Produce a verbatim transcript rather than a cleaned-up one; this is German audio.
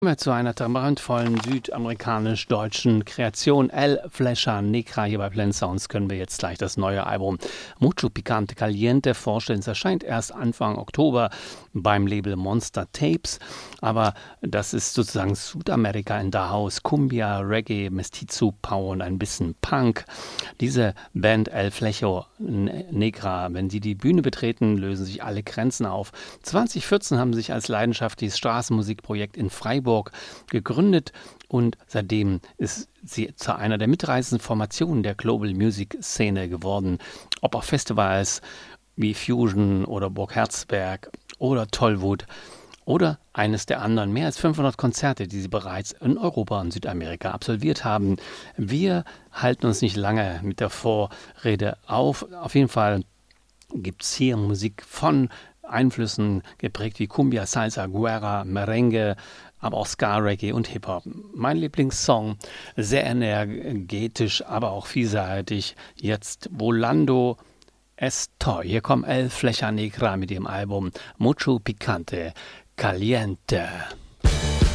Kommen wir zu einer brandvollen südamerikanisch-deutschen Kreation. El Flecha Negra hier bei Planet Sounds können wir jetzt gleich das neue Album Mucho Picante Caliente vorstellen. Es erscheint erst Anfang Oktober beim Label Monster Tapes, aber das ist sozusagen Südamerika in der Haus. Cumbia, Reggae, Mestizo, Power und ein bisschen Punk. Diese Band El Flecha Negra, wenn sie die Bühne betreten, lösen sich alle Grenzen auf. zwanzig vierzehn haben sie sich als leidenschaftliches Straßenmusikprojekt in Freiburg gegründet und seitdem ist sie zu einer der mitreißenden Formationen der Global Music Szene geworden. Ob auf Festivals wie Fusion oder Burg Herzberg oder Tollwood oder eines der anderen mehr als fünfhundert Konzerte, die sie bereits in Europa und Südamerika absolviert haben. Wir halten uns nicht lange mit der Vorrede auf. Auf jeden Fall gibt es hier Musik von Einflüssen geprägt wie Cumbia, Salsa, Guerra, Merengue, aber auch Ska, Reggae und Hip-Hop. Mein Lieblingssong, sehr energetisch, aber auch vielseitig. Jetzt Volando Estoy. Hier kommt El Flecha Negra mit ihrem Album Mucho Picante Caliente.